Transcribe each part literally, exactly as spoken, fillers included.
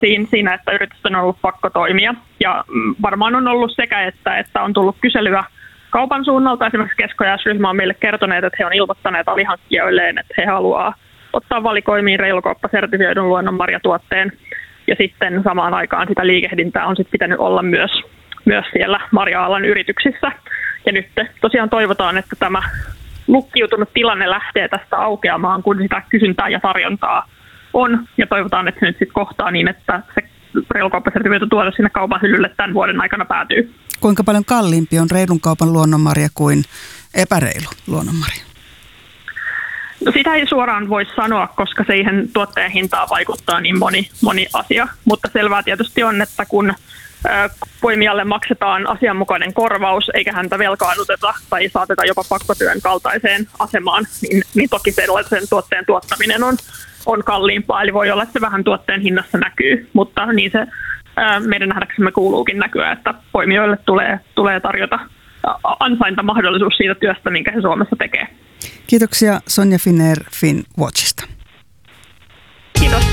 siinä, siinä, että yritysten on ollut pakko toimia. Ja varmaan on ollut sekä, että, että on tullut kyselyä kaupan suunnalta. Esimerkiksi Kesko ja S-ryhmä on meille kertoneet, että he on ilmoittaneet alihankkijoilleen, että he haluaa ottaa valikoimiin reilukauppasertifioidun luonnonmarjatuotteen. Ja sitten samaan aikaan sitä liikehdintää on sitten pitänyt olla myös, myös siellä marja-alan yrityksissä. Ja nyt tosiaan toivotaan, että tämä lukkiutunut tilanne lähtee tästä aukeamaan, kun sitä kysyntää ja tarjontaa on. Ja toivotaan, että se nyt sitten kohtaa niin, että se reilukauppasertifioitu tuote sinne kaupan hyllylle tämän vuoden aikana päätyy. Kuinka paljon kalliimpi on reilun kaupan luonnonmarja kuin epäreilu luonnonmarja? No sitä ei suoraan voi sanoa, koska siihen tuotteen hintaan vaikuttaa niin moni, moni asia. Mutta selvää tietysti on, että kun poimijalle maksetaan asianmukainen korvaus, eikä häntä velkaannuteta tai saateta jopa pakkotyön kaltaiseen asemaan, niin, niin toki sellaisen tuotteen tuottaminen on, on kalliimpaa. Eli voi olla, että se vähän tuotteen hinnassa näkyy, mutta niin se ää, meidän nähdäksemme kuuluukin näkyä, että poimijoille tulee, tulee tarjota ansaintamahdollisuus siitä työstä, minkä he Suomessa tekee. Kiitoksia Sonja Finnair Finnwatchista. Kiitos.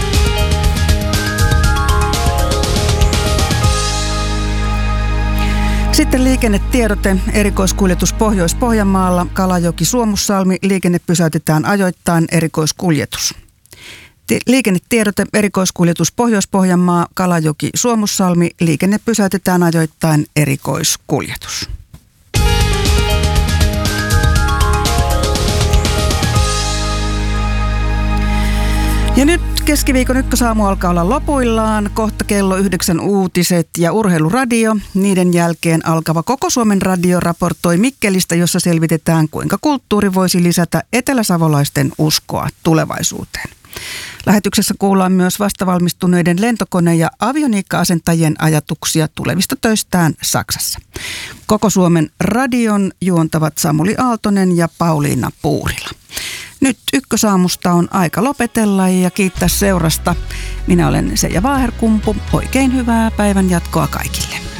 Sitten liikennetiedote. Erikoiskuljetus Pohjois-Pohjanmaalla, Kalajoki-Suomussalmi. Liikenne pysäytetään ajoittain, erikoiskuljetus. Liikennetiedote. Erikoiskuljetus Pohjois-Pohjanmaa, Kalajoki-Suomussalmi. Liikenne pysäytetään ajoittain, erikoiskuljetus. Ja nyt keskiviikon ykkösaamu alkaa olla lopuillaan. Kohta kello yhdeksän uutiset ja urheiluradio. Niiden jälkeen alkava Koko Suomen radio raportoi Mikkelistä, jossa selvitetään, kuinka kulttuuri voisi lisätä eteläsavolaisten uskoa tulevaisuuteen. Lähetyksessä kuullaan myös vastavalmistuneiden lentokone- ja avioniikka-asentajien ajatuksia tulevista töistään Saksassa. Koko Suomen radion juontavat Samuli Aaltonen ja Pauliina Puurila. Nyt ykkösaamusta on aika lopetella ja kiittää seurasta. Minä olen Seija Vaaherkumpu. Oikein hyvää päivän jatkoa kaikille.